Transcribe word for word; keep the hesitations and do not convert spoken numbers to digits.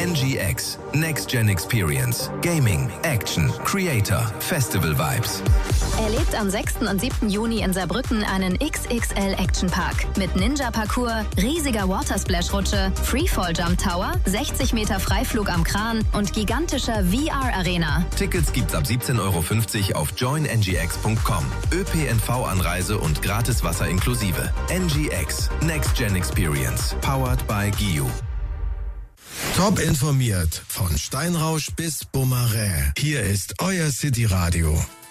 N G X, Next Gen Experience, Gaming, Action, Creator, Festival Vibes. Erlebt am sechsten und siebten Juni in Saarbrücken einen X X L Action Park mit Ninja-Parcours, riesiger Watersplash-Rutsche, Freefall-Jump Tower, sechzig Meter Freiflug am Kran und gigantischer V R-Arena. Tickets gibt's ab siebzehn Euro fünfzig auf join n g x punkt com. ÖPNV-Anreise und gratis Wasser inklusive. N G X, Next Gen Experience, powered by G I U. Top informiert, von Steinrausch bis Beaumarais. Hier ist euer City Radio.